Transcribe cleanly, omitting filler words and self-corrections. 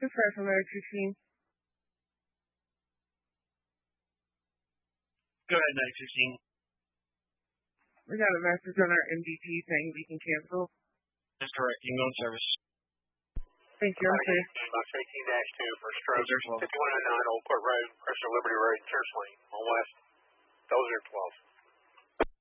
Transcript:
Just for from 16. Go ahead, 916. We got a message on our MDT saying we can cancel. That's correct. You can go in service. Thank you. I'm safe. Box 18-2 for stroke. 5109 Old Court Road, Crystal Liberty Road, Church Lane, on west. Those are 12.